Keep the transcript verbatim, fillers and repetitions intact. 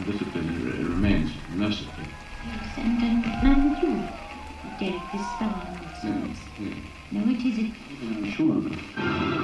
discipline r- remains necessary. Yes, and, and, and you, Derek, this fellow on the Yes, yes. No, it isn't. I'm sure of it.